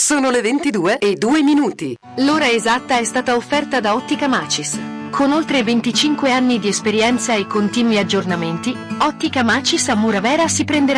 Sono le 22:02. L'ora esatta è stata offerta da Ottica Macis. Con oltre 25 anni di esperienza e continui aggiornamenti, Ottica Macis a Muravera si prenderà